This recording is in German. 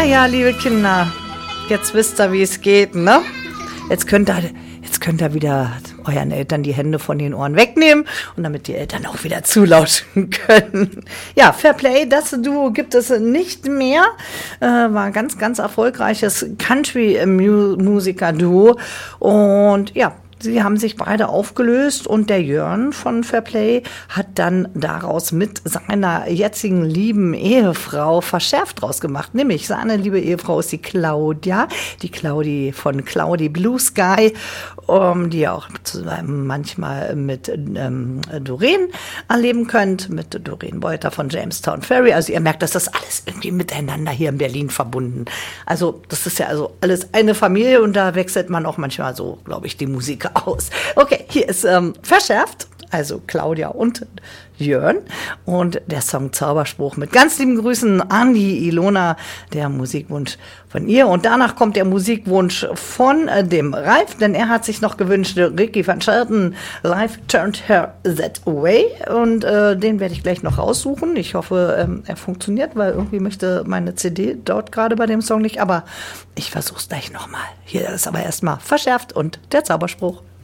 Ja, liebe Kinder, jetzt wisst ihr, wie es geht, ne? Jetzt könnt ihr wieder euren Eltern die Hände von den Ohren wegnehmen und damit die Eltern auch wieder zulauschen können. Ja, Fairplay, das Duo gibt es nicht mehr. War ein ganz, ganz erfolgreiches Country-Musiker-Duo. Und ja, sie haben sich beide aufgelöst und der Jörn von Fairplay hat dann daraus mit seiner jetzigen lieben Ehefrau verschärft draus gemacht. Nämlich seine liebe Ehefrau ist die Claudi von Claudi Blue Sky, die ihr auch manchmal mit Doreen erleben könnt, mit Doreen Beuter von Jamestown Ferry. Also ihr merkt, dass das alles irgendwie miteinander hier in Berlin verbunden. Also das ist ja also alles eine Familie und da wechselt man auch manchmal so, glaube ich, die Musik aus. Okay, hier ist verschärft, also Claudia und Jörn und der Song Zauberspruch mit ganz lieben Grüßen an die Ilona, der Musikwunsch von ihr. Und danach kommt der Musikwunsch von dem Ralf, denn er hat sich noch gewünscht, Ricky van Shelton, Life Turned Her That Way, und den werde ich gleich noch raussuchen. Ich hoffe, er funktioniert, weil irgendwie möchte meine CD dort gerade bei dem Song nicht, aber ich versuche es gleich nochmal. Hier ist aber erstmal verschärft und der Zauberspruch.